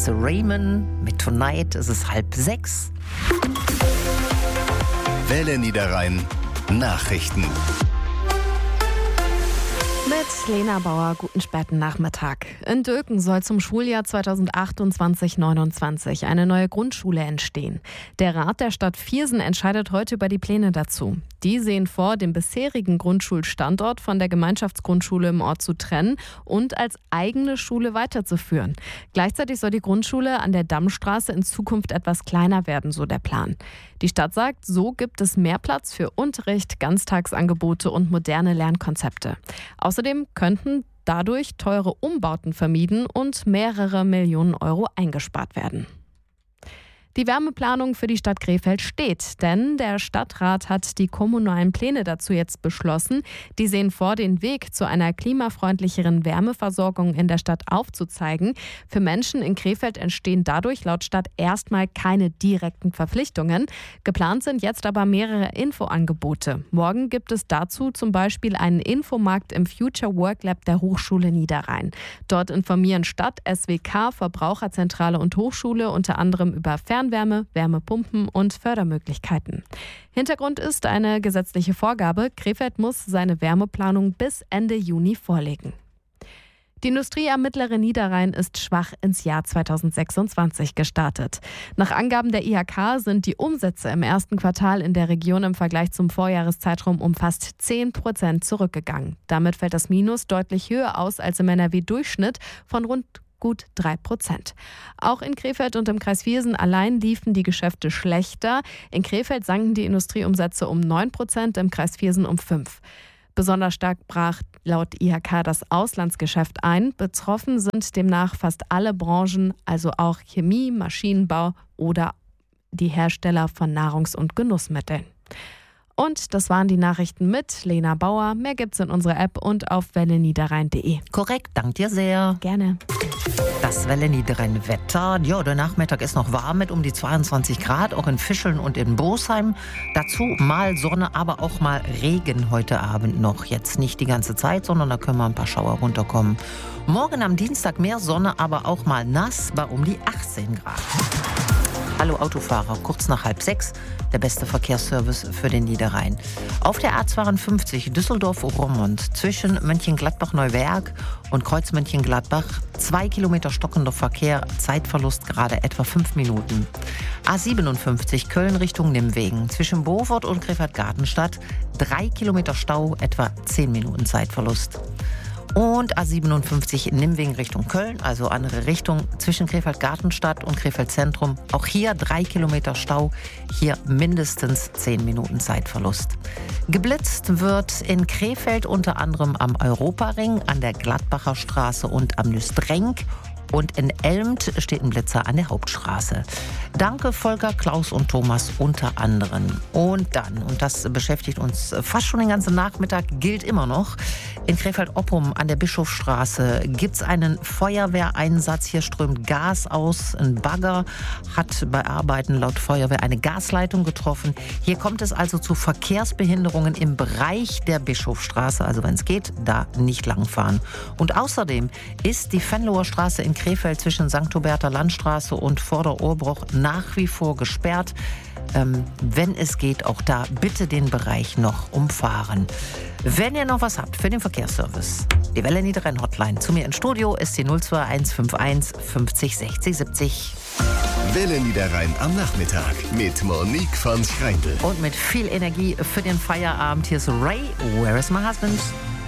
ist Raymond mit Tonight. Es ist 5:30. Welle Niederrhein Nachrichten. Mit Lena Bauer, guten späten Nachmittag. In Döken soll zum Schuljahr 2028/29 eine neue Grundschule entstehen. Der Rat der Stadt Viersen entscheidet heute über die Pläne dazu. Die sehen vor, den bisherigen Grundschulstandort von der Gemeinschaftsgrundschule im Ort zu trennen und als eigene Schule weiterzuführen. Gleichzeitig soll die Grundschule an der Dammstraße in Zukunft etwas kleiner werden, so der Plan. Die Stadt sagt, so gibt es mehr Platz für Unterricht, Ganztagsangebote und moderne Lernkonzepte. Außerdem könnten dadurch teure Umbauten vermieden und mehrere Millionen Euro eingespart werden. Die Wärmeplanung für die Stadt Krefeld steht, denn der Stadtrat hat die kommunalen Pläne dazu jetzt beschlossen. Die sehen vor, den Weg zu einer klimafreundlicheren Wärmeversorgung in der Stadt aufzuzeigen. Für Menschen in Krefeld entstehen dadurch laut Stadt erstmal keine direkten Verpflichtungen. Geplant sind jetzt aber mehrere Infoangebote. Morgen gibt es dazu zum Beispiel einen Infomarkt im Future Work Lab der Hochschule Niederrhein. Dort informieren Stadt, SWK, Verbraucherzentrale und Hochschule unter anderem über Fernwärme, Wärmepumpen und Fördermöglichkeiten. Hintergrund ist eine gesetzliche Vorgabe. Krefeld muss seine Wärmeplanung bis Ende Juni vorlegen. Die Industrie am mittleren Niederrhein ist schwach ins Jahr 2026 gestartet. Nach Angaben der IHK sind die Umsätze im ersten Quartal in der Region im Vergleich zum Vorjahreszeitraum um fast 10% zurückgegangen. Damit fällt das Minus deutlich höher aus als im NRW-Durchschnitt von rund gut 3%. Auch in Krefeld und im Kreis Viersen allein liefen die Geschäfte schlechter. In Krefeld sanken die Industrieumsätze um 9%, im Kreis Viersen um 5%. Besonders stark brach laut IHK das Auslandsgeschäft ein. Betroffen sind demnach fast alle Branchen, also auch Chemie, Maschinenbau oder die Hersteller von Nahrungs- und Genussmitteln. Und das waren die Nachrichten mit Lena Bauer. Mehr gibt's in unserer App und auf welleniederrhein.de. Korrekt, danke dir sehr. Gerne. Das Welle Niederrhein Wetter. Ja, der Nachmittag ist noch warm mit um die 22 Grad, auch in Fischeln und in Bosheim. Dazu mal Sonne, aber auch mal Regen heute Abend noch. Jetzt nicht die ganze Zeit, sondern da können mal ein paar Schauer runterkommen. Morgen am Dienstag mehr Sonne, aber auch mal nass bei um die 18 Grad. Hallo Autofahrer, kurz nach 5:30, der beste Verkehrsservice für den Niederrhein. Auf der A52 Düsseldorf-Roermond zwischen Mönchengladbach-Neuwerk und Kreuz Mönchengladbach 2 Kilometer stockender Verkehr, Zeitverlust gerade etwa 5 Minuten. A57 Köln Richtung Nimwegen zwischen Bovoort und Krefeld-Gartenstadt 3 Kilometer Stau, etwa 10 Minuten Zeitverlust. Und A57 Nimwegen Richtung Köln, also andere Richtung, zwischen Krefeld-Gartenstadt und Krefeld-Zentrum. Auch hier 3 Kilometer Stau, hier mindestens 10 Minuten Zeitverlust. Geblitzt wird in Krefeld unter anderem am Europaring, an der Gladbacher Straße und am Lüstrenk. Und in Elmt steht ein Blitzer an der Hauptstraße. Danke Volker, Klaus und Thomas unter anderem. Und dann, und das beschäftigt uns fast schon den ganzen Nachmittag, gilt immer noch, in Krefeld-Oppum an der Bischofsstraße gibt es einen Feuerwehreinsatz. Hier strömt Gas aus. Ein Bagger hat bei Arbeiten laut Feuerwehr eine Gasleitung getroffen. Hier kommt es also zu Verkehrsbehinderungen im Bereich der Bischofsstraße. Also wenn es geht, da nicht langfahren. Und außerdem ist die Venloer Straße in Krefeld zwischen St. Huberter Landstraße und Vorderohrbruch nach wie vor gesperrt. Wenn es geht, auch da bitte den Bereich noch umfahren. Wenn ihr noch was habt für den Verkehrsservice, die Welle Niederrhein Hotline zu mir ins Studio ist die 02151 50 60 70. Welle Niederrhein am Nachmittag mit Monique von Schreindl. Und mit viel Energie für den Feierabend. Hier ist Ray, Where is my husband?